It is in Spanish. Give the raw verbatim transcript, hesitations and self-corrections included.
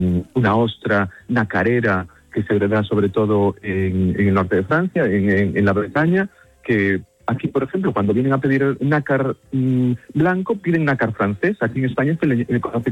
una ostra nacarera que se da sobre todo en, en el norte de Francia, en, en, en la Bretaña, que aquí, por ejemplo, cuando vienen a pedir nácar mmm, blanco, piden nácar francés. Aquí en España se le, le conoce